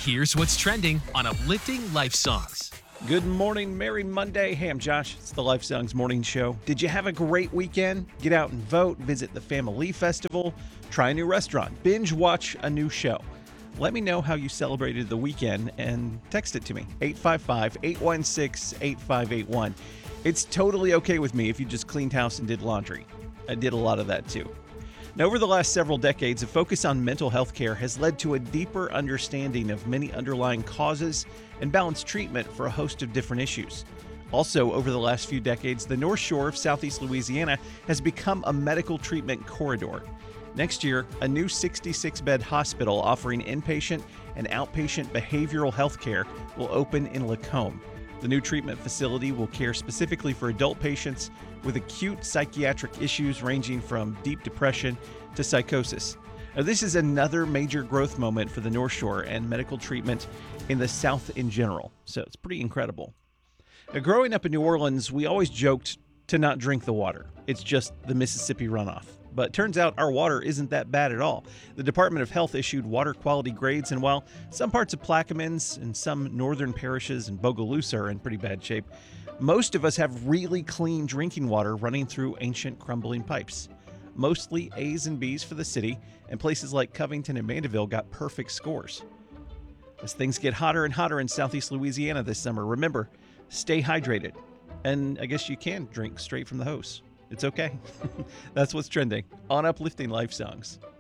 Here's what's trending on Uplifting Life Songs. Good morning, Merry Monday. Hey, I'm Josh. It's the Life Songs Morning Show. Did you have a great weekend? Get out and vote, visit the Family Festival, try a new restaurant, binge watch a new show. Let me know how you celebrated the weekend and text it to me, 855-816-8581. It's totally okay with me if you just cleaned house and did laundry. I did a lot of that too. Now, over the last several decades, a focus on mental health care has led to a deeper understanding of many underlying causes and balanced treatment for a host of different issues. Also, over the last few decades, the North Shore of Southeast Louisiana has become a medical treatment corridor. Next year, a new 66-bed hospital offering inpatient and outpatient behavioral health care will open in Lacombe. The new treatment facility will care specifically for adult patients with acute psychiatric issues ranging from deep depression to psychosis. Now, this is another major growth moment for the North Shore and medical treatment in the South in general, so it's pretty incredible. Now, growing up in New Orleans, we always joked to not drink the water. It's just the Mississippi runoff. But it turns out our water isn't that bad at all. The Department of Health issued water quality grades, and while some parts of Plaquemines and some northern parishes and Bogalusa are in pretty bad shape, most of us have really clean drinking water running through ancient crumbling pipes. Mostly A's and B's for the city, and places like Covington and Mandeville got perfect scores. As things get hotter and hotter in southeast Louisiana this summer, remember, stay hydrated. And I guess you can drink straight from the hose. It's okay. That's what's trending on Uplifting Life Songs.